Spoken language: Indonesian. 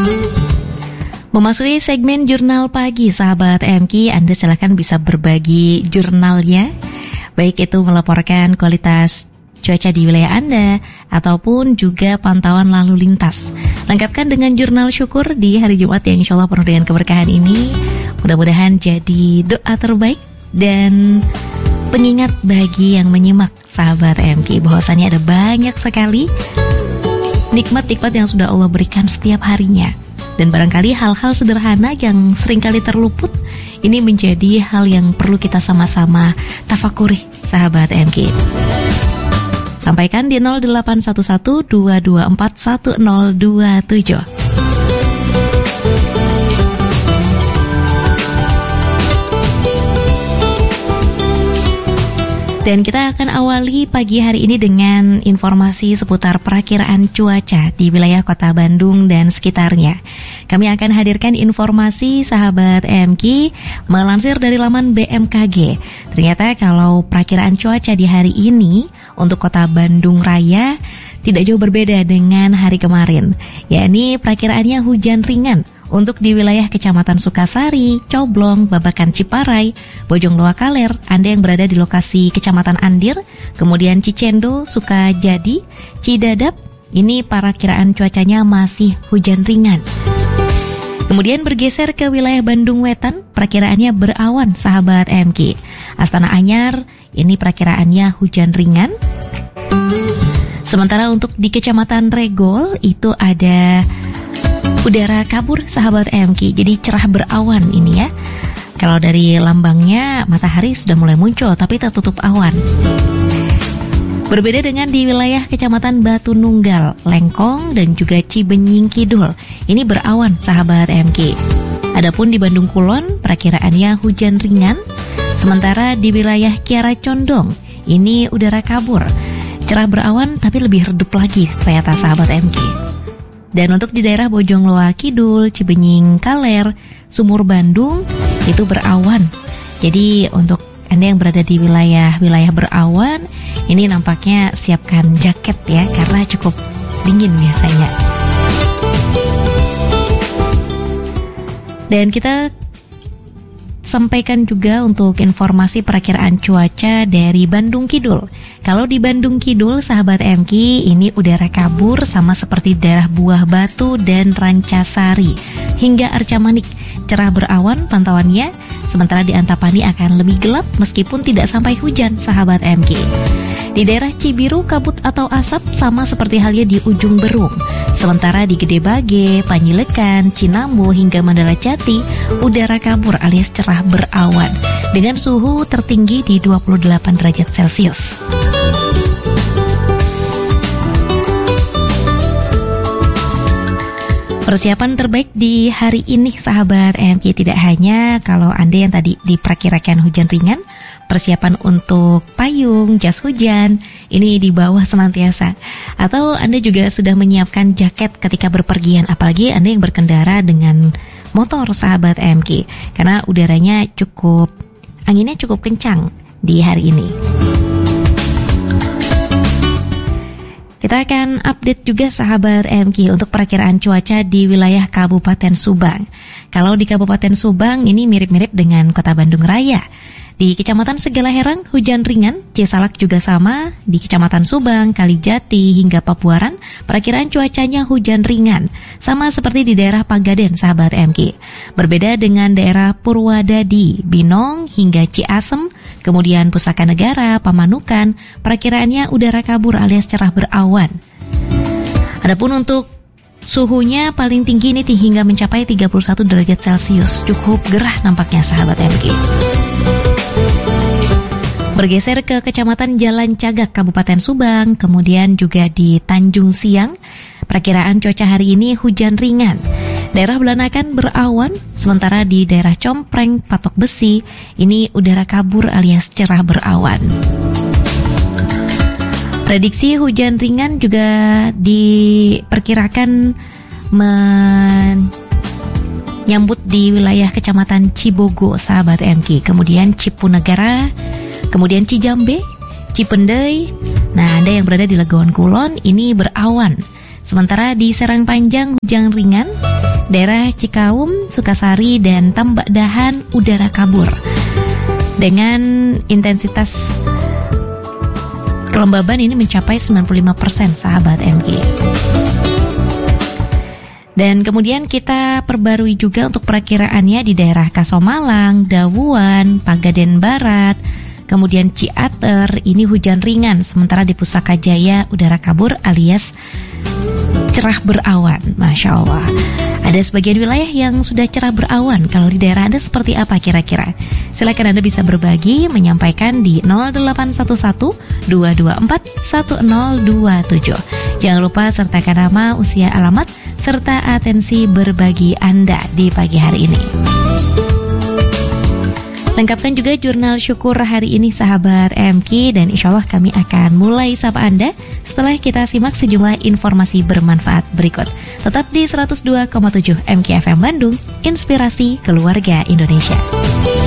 Memasuki segmen jurnal pagi, sahabat MK, Anda silakan bisa berbagi jurnalnya, baik itu melaporkan kualitas cuaca di wilayah Anda ataupun juga pantauan lalu lintas. Lengkapkan dengan jurnal syukur di hari Jumat yang insya Allah penuh dengan keberkahan ini. Mudah-mudahan jadi doa terbaik dan pengingat bagi yang menyimak, sahabat MK, bahwasannya ada banyak sekali nikmat-nikmat yang sudah Allah berikan setiap harinya. Dan barangkali hal-hal sederhana yang seringkali terluput, ini menjadi hal yang perlu kita sama-sama tafakuri, sahabat MK. Sampaikan di 0811-224-1027. Dan kita akan awali pagi hari ini dengan informasi seputar perakiraan cuaca di wilayah Kota Bandung dan sekitarnya. Kami akan hadirkan informasi, sahabat MK, melansir dari laman BMKG. Ternyata kalau perakiraan cuaca di hari ini untuk Kota Bandung Raya tidak jauh berbeda dengan hari kemarin, yakni perakiraannya hujan ringan untuk di wilayah Kecamatan Sukasari, Coblong, Babakan Ciparai, Bojong Loa Kaler, Anda yang berada di lokasi Kecamatan Andir, kemudian Cicendo, Sukajadi, Cidadap, ini perakiraan cuacanya masih hujan ringan. Kemudian bergeser ke wilayah Bandung Wetan, perakiraannya berawan, sahabat MK. Astana Anyar, ini perakiraannya hujan ringan. Sementara untuk di Kecamatan Regol, itu ada udara kabur, sahabat MK, jadi cerah berawan ini ya. Kalau dari lambangnya matahari sudah mulai muncul tapi tertutup awan. Berbeda dengan di wilayah Kecamatan Batu Nunggal, Lengkong dan juga Cibenying Kidul, ini berawan, sahabat MK. Adapun di Bandung Kulon perakiraannya hujan ringan. Sementara di wilayah Kiara Condong ini udara kabur, cerah berawan tapi lebih redup lagi ternyata, sahabat MK. Dan untuk di daerah Bojong Loa Kidul, Cibenying Kaler, Sumur Bandung itu berawan. Jadi untuk Anda yang berada di wilayah berawan, ini nampaknya siapkan jaket ya, karena cukup dingin biasanya. Dan kita sampaikan juga untuk informasi perakiraan cuaca dari Bandung Kidul. Kalau di Bandung Kidul, sahabat MK, ini udara kabur sama seperti daerah Buah Batu dan Rancasari hingga Arca Manik. Cerah berawan pantauannya, sementara di Antapani akan lebih gelap meskipun tidak sampai hujan, sahabat MK. Di daerah Cibiru kabut atau asap sama seperti halnya di ujung Berung. Sementara di Gede Bage, Panjilekan, Cinambo hingga Mandala Jati, udara kabur alias cerah berawan dengan suhu tertinggi di 28 derajat Celcius. Persiapan terbaik di hari ini, sahabat MK, tidak hanya kalau Anda yang tadi diperkirakan hujan ringan, persiapan untuk payung, jas hujan, ini di bawah senantiasa. Atau Anda juga sudah menyiapkan jaket ketika berpergian, apalagi Anda yang berkendara dengan motor, sahabat MK, karena anginnya cukup kencang di hari ini. Kita akan update juga, sahabat MK, untuk perakiraan cuaca di wilayah Kabupaten Subang. Kalau di Kabupaten Subang ini mirip-mirip dengan Kota Bandung Raya. Di Kecamatan Segala Herang hujan ringan, Cisalak juga sama. Di Kecamatan Subang, Kalijati hingga Pabuaran perakiraan cuacanya hujan ringan, sama seperti di daerah Pagaden, sahabat MK. Berbeda dengan daerah Purwadadi, Binong hingga Ciasem, kemudian Pusaka Negara, Pamanukan, perakiraannya udara kabur alias cerah berawan. Adapun untuk suhunya paling tinggi ini hingga mencapai 31 derajat Celcius, cukup gerah nampaknya, sahabat MK. Bergeser ke Kecamatan Jalan Cagak, Kabupaten Subang, kemudian juga di Tanjung Siang, perakiraan cuaca hari ini hujan ringan. Daerah Belanakan berawan, sementara di daerah Compreng, Patok Besi, ini udara kabur alias cerah berawan. Prediksi hujan ringan juga diperkirakan menyambut di wilayah Kecamatan Cibogo, sahabat MK, kemudian Cipunegara, kemudian Cijambe, Cipendei. Nah, Anda yang berada di Legawan Kulon ini berawan. Sementara di Serang Panjang hujan ringan, daerah Cikaum, Sukasari, dan Tambak Dahan udara kabur dengan intensitas kelembaban ini mencapai 95% sahabat MG. Dan kemudian kita perbarui juga untuk perakiraannya di daerah Kasomalang, Dawuan, Pagaden Barat, kemudian Ciater, ini hujan ringan. Sementara di Pusaka Jaya udara kabur alias cerah berawan. Masya Allah. Ada sebagian wilayah yang sudah cerah berawan. Kalau di daerah Anda seperti apa kira-kira? Silakan Anda bisa berbagi, menyampaikan di 0811 224 1027. Jangan lupa sertakan nama, usia, alamat, serta atensi berbagi Anda di pagi hari ini. Lengkapkan juga jurnal syukur hari ini sahabat MK, dan insya Allah kami akan mulai sapa Anda setelah kita simak sejumlah informasi bermanfaat berikut. Tetap di 102,7 MK FM Bandung, inspirasi keluarga Indonesia.